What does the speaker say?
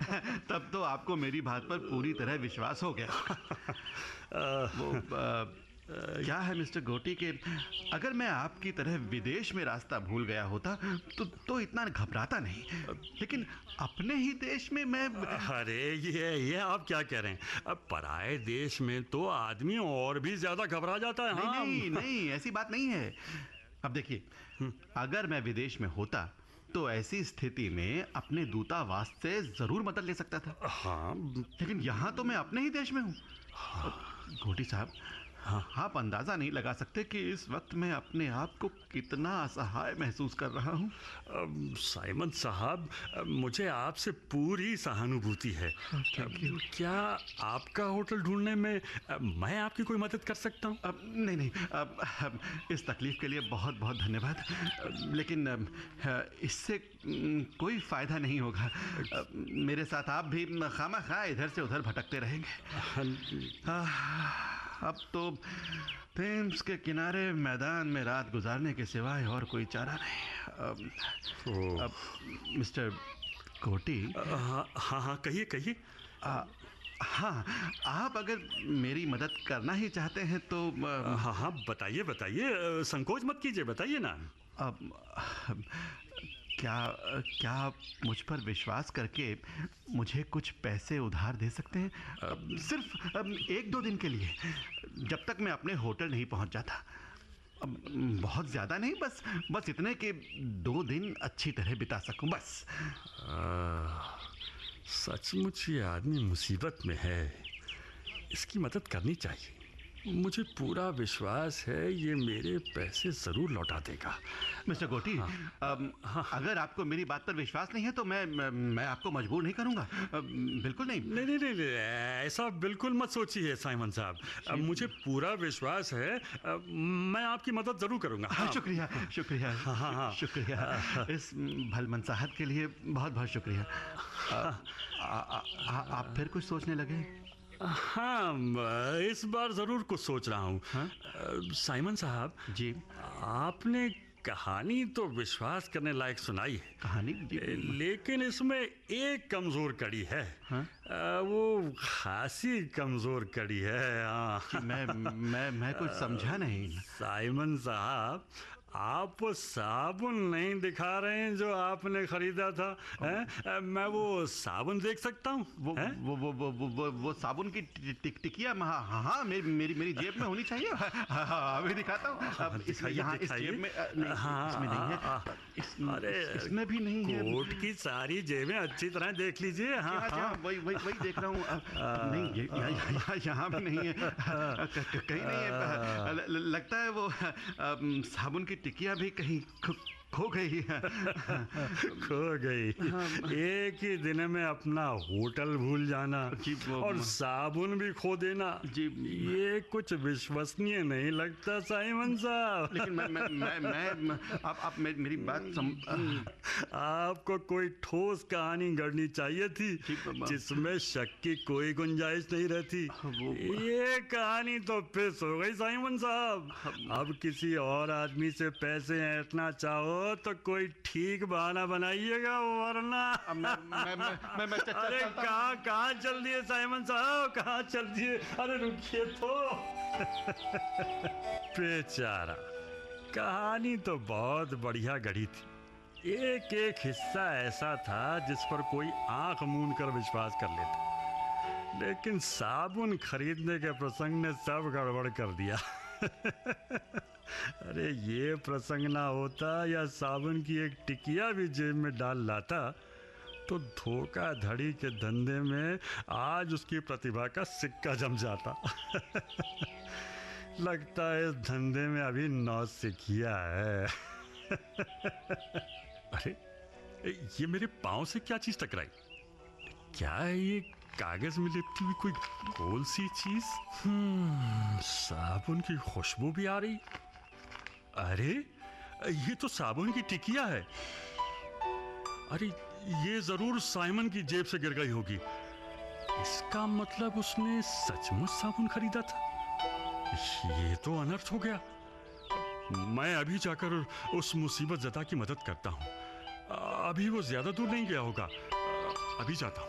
तब तो आपको मेरी बात पर पूरी तरह विश्वास हो गया। क्या है मिस्टर गोटी कि अगर मैं आपकी तरह विदेश में रास्ता भूल गया होता तो इतना घबराता नहीं, लेकिन अपने ही देश में मैं। अरे ये आप क्या कह रहे हैं? अब पराए देश में तो आदमी और भी ज्यादा घबरा जाता है। हाँ। नहीं, ऐसी बात नहीं है। अब देखिए, अगर मैं विदेश में होता तो ऐसी स्थिति में अपने दूतावास से जरूर मदद ले सकता था। हाँ, लेकिन यहाँ तो मैं अपने ही देश में हूँ। गोटी साहब, आप अंदाजा नहीं लगा सकते कि इस वक्त मैं अपने आप को कितना असहाय महसूस कर रहा हूँ। साइमन साहब, मुझे आपसे पूरी सहानुभूति है। क्या आपका होटल ढूंढने में मैं आपकी कोई मदद कर सकता हूँ? नहीं, इस तकलीफ के लिए बहुत बहुत धन्यवाद, लेकिन इससे कोई फायदा नहीं होगा। मेरे साथ आप भी खामखा इधर से उधर भटकते रहेंगे। अब तो थेम्स के किनारे मैदान में रात गुजारने के सिवाय और कोई चारा नहीं। अब मिस्टर कोटी। हाँ, कहिए। हाँ, आप अगर मेरी मदद करना ही चाहते हैं तो हाँ, बताइए, संकोच मत कीजिए, बताइए ना। अब क्या आप मुझ पर विश्वास करके मुझे कुछ पैसे उधार दे सकते हैं? सिर्फ 1-2 दिन के लिए, जब तक मैं अपने होटल नहीं पहुंच जाता। बहुत ज़्यादा नहीं, बस इतने कि 2 दिन अच्छी तरह बिता सकूं, बस। सचमुच ये आदमी मुसीबत में है, इसकी मदद करनी चाहिए। मुझे पूरा विश्वास है ये मेरे पैसे जरूर लौटा देगा। मिस्टर गोटी, अगर आपको मेरी बात पर विश्वास नहीं है तो मैं आपको मजबूर नहीं करूंगा, बिल्कुल नहीं। नहीं, ऐसा बिल्कुल मत सोचिए साइमन साहब। मुझे पूरा विश्वास है, मैं आपकी मदद जरूर करूंगा। शुक्रिया। शुक्रिया। इस भलमनसाहत के लिए बहुत बहुत शुक्रिया। आप फिर कुछ सोचने लगे? हाँ, इस बार जरूर कुछ सोच रहा हूँ। साइमन साहब जी, आपने कहानी तो विश्वास करने लायक सुनाई है। कहानी जी। लेकिन इसमें एक कमजोर कड़ी है। वो खासी कमजोर कड़ी है। हाँ। मैं कुछ समझा नहीं। साइमन साहब, आप वो साबुन नहीं दिखा रहे हैं जो आपने खरीदा था? मैं वो साबुन देख सकता हूँ? वो साबुन की टिकिया, हाँ, मेरी जेब में होनी चाहिए। अभी दिखाता हूँ। यहाँ इस जेब में इसमें नहीं है। अरे, इसमें भी नहीं है। कोट की सारी जेबें अच्छी तरह देख लीजिए। हाँ, वही देख रहा हूँ। नहीं, यहाँ भी नहीं है, कहीं नहीं है। लगता है वो साबुन की टिकिया भी कहीं खो गई है। खो गई। एक ही दिन में अपना होटल भूल जाना और साबुन भी खो देना जी, ये कुछ विश्वसनीय नहीं लगता साइमन साहब। लेकिन मैं आप मेरी बात आपको कोई ठोस कहानी गढ़नी चाहिए थी जिसमें शक की कोई गुंजाइश नहीं रहती। ये कहानी तो फिस हो गई साइमन साहब। अब किसी और आदमी से पैसे ऐंठना चाहो तो कोई ठीक बहाना बनाइएगा, वरना अरे कहाँ चल दिए साइमन साहब, कहाँ चल दिए? अरे रुकिए तो। बेचारा, कहानी तो बहुत बढ़िया गढ़ी थी। एक हिस्सा ऐसा था जिस पर कोई आंख मूंद कर विश्वास कर लेता, लेकिन साबुन खरीदने के प्रसंग ने सब गड़बड़ कर दिया। अरे ये प्रसंग ना होता या साबुन की एक टिकिया भी जेब में डाल लाता तो धोखाधड़ी के धंधे में आज उसकी प्रतिभा का सिक्का जम जाता। लगता है इस धंधे में अभी नौसिखिया है। अरे, ये मेरे पाँव से क्या चीज टकराई? क्या है ये? कागज में लिपटी हुई कोई गोल सी चीज। साबुन की खुशबू भी आ रही। अरे, ये तो साबुन की टिकिया है। अरे, ये जरूर साइमन की जेब से गिर गई होगी। इसका मतलब उसने सचमुच साबुन खरीदा था। ये तो अनर्थ हो गया। मैं अभी जाकर उस मुसीबत ज़दा की मदद करता हूँ। अभी वो ज्यादा दूर नहीं गया होगा। अभी जाता हूँ।